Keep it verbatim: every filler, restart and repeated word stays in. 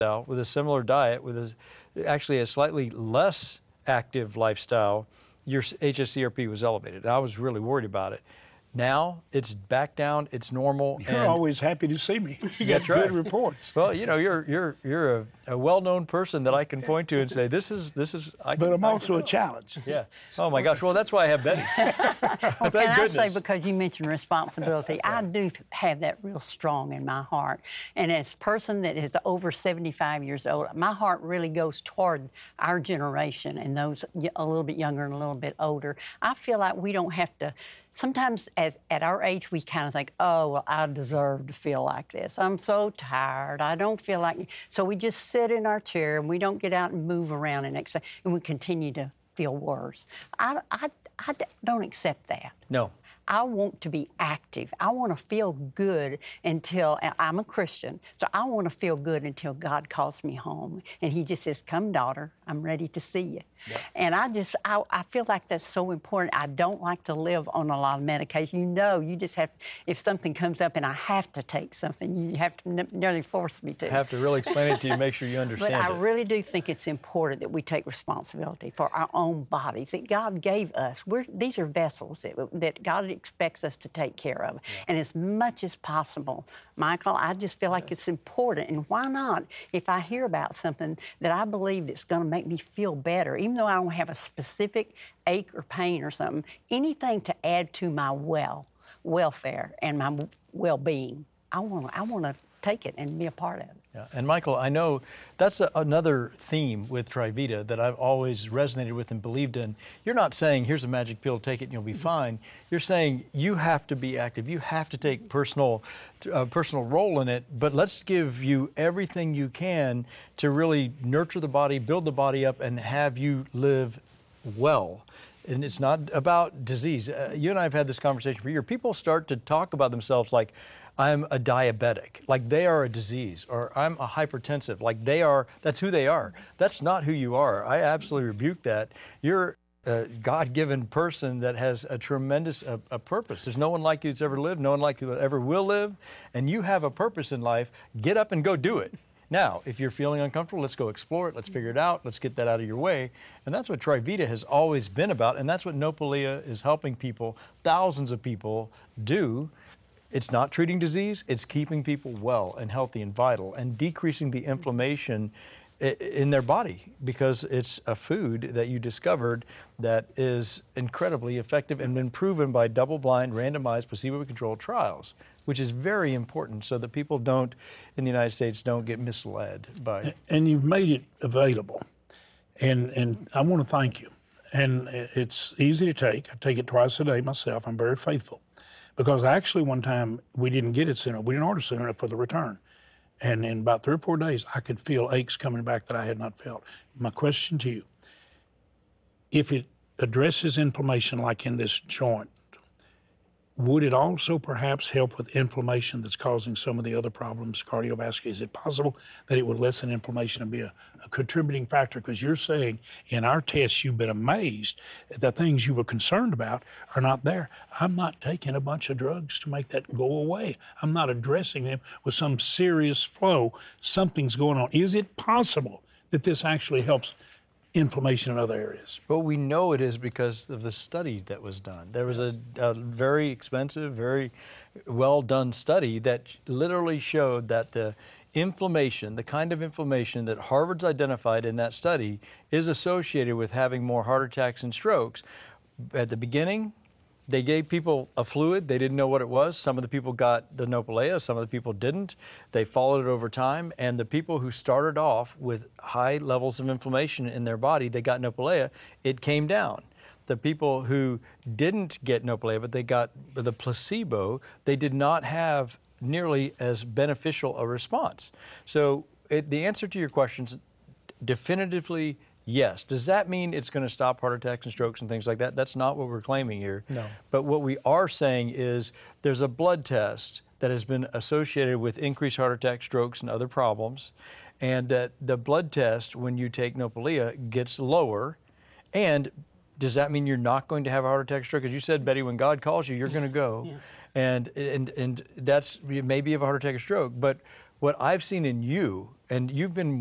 with a similar diet, with a, actually a slightly less active lifestyle, your H S C R P was elevated. I was really worried about it. Now it's back down, it's normal. You're and always happy to see me. You That's get right. good reports. Well, you know, you're you're you're a, a well-known person that I can point to and say, this is this is. I can, but I'm I also a challenge. Yeah. Oh my gosh. Well, that's why I have Betty. Well, Thank can I goodness. say, because you mentioned responsibility, I do have that real strong in my heart. And as a person that is over seventy-five years old, my heart really goes toward our generation and those a little bit younger and a little bit older. I feel like we don't have to. Sometimes as, at our age, we kind of think, oh, well, I deserve to feel like this. I'm so tired. I don't feel like... So we just sit in our chair and we don't get out and move around and, ex- and we continue to feel worse. I, I, I don't accept that. No. I want to be active. I want to feel good until, I'm a Christian, so I want to feel good until God calls me home. And he just says, come, daughter, I'm ready to see you. Yeah. And I just, I, I feel like that's so important. I don't like to live on a lot of medication. You know, you just have, if something comes up and I have to take something, you have to nearly force me to. I have to really explain it to you, make sure you understand But I it. really do think it's important that we take responsibility for our own bodies that God gave us. We're, these are vessels that, that God expects us to take care of. Yeah. And as much as possible, Michael, I just feel like it's important. And why not? If I hear about something that I believe that's going to make me feel better, even though I don't have a specific ache or pain or something, anything to add to my well, welfare and my well-being, I want to I want to take it and be a part of it. Yeah. And Michael, I know that's a, another theme with TriVita that I've always resonated with and believed in. You're not saying, here's a magic pill, take it and you'll be fine. You're saying you have to be active. You have to take personal, uh, personal role in it, but let's give you everything you can to really nurture the body, build the body up, and have you live well. And it's not about disease. Uh, you and I have had this conversation for years. People start to talk about themselves like, I'm a diabetic, like they are a disease, or I'm a hypertensive, like they are, that's who they are. That's not who you are. I absolutely rebuke that. You're a God-given person that has a tremendous a, a purpose. There's no one like you that's ever lived, no one like you that ever will live, and you have a purpose in life. Get up and go do it. Now, if you're feeling uncomfortable, let's go explore it, let's figure it out, let's get that out of your way. And that's what TriVita has always been about, and that's what Nopalea is helping people, thousands of people, do. It's not treating disease, it's keeping people well and healthy and vital and decreasing the inflammation in their body, because it's a food that you discovered that is incredibly effective and been proven by double-blind, randomized, placebo-controlled trials, which is very important so that people don't, in the United States, don't get misled by... And you've made it available, and, and I want to thank you. And it's easy to take. I take it twice a day myself. I'm very faithful. Because actually one time we didn't get it soon enough. We didn't order soon enough for the return. And in about three or four days, I could feel aches coming back that I had not felt. My question to you, if it addresses inflammation like in this joint, would it also perhaps help with inflammation that's causing some of the other problems, cardiovascular? Is it possible that it would lessen inflammation and be a, a contributing factor? Because you're saying in our tests you've been amazed that the things you were concerned about are not there. I'm not taking a bunch of drugs to make that go away. I'm not addressing them with some serious flow. Something's going on. Is it possible that this actually helps inflammation in other areas? Well, we know it is because of the study that was done. There was a, a very expensive, very well done study that literally showed that the inflammation, the kind of inflammation that Harvard's identified in that study, is associated with having more heart attacks and strokes. At the beginning, they gave people a fluid. They didn't know what it was. Some of the people got the Nopalea, some of the people didn't. They followed it over time, and the people who started off with high levels of inflammation in their body, they got Nopalea, it came down. The people who didn't get Nopalea, but they got the placebo, they did not have nearly as beneficial a response. So it, the answer to your questions, definitively yes. Does that mean it's going to stop heart attacks and strokes and things like that? That's not what we're claiming here. No. But what we are saying is there's a blood test that has been associated with increased heart attack, strokes, and other problems, and that the blood test, when you take Nopalea, gets lower. And does that mean you're not going to have a heart attack, stroke? As you said, Betty, when God calls you, you're going to go. Yeah. And, and, and that's maybe you have a heart attack or stroke, but what I've seen in you, and you've been